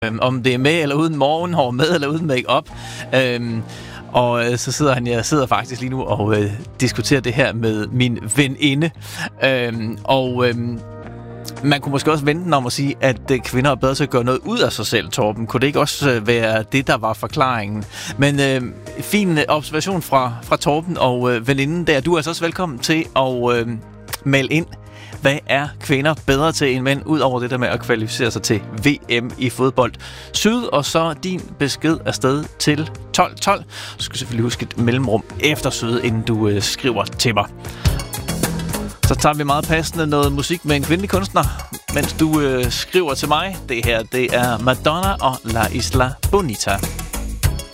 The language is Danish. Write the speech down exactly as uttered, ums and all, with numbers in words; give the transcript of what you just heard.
Øhm, om det er med eller uden morgenhår, med eller uden make-up. Øhm, og øh, så sidder han, jeg sidder faktisk lige nu og øh, diskuterer det her med min veninde. Øhm, og øhm, man kunne måske også vente den om at sige, at øh, kvinder er bedre til at gøre noget ud af sig selv, Torben. Kunne det ikke også øh, være det, der var forklaringen? Men øh, fin observation fra, fra Torben og øh, veninden der. Du er altså også velkommen til at øh, melde ind. Hvad er kvinder bedre til end mænd, ud over det der med at kvalificere sig til V M i fodbold? Syd, og så din besked afsted til tolv tolv. Du skal selvfølgelig huske et mellemrum efter syd, inden du øh, skriver til mig. Så tager vi meget passende noget musik med en kvindelig kunstner, mens du øh, skriver til mig. Det her, det er Madonna og La Isla Bonita.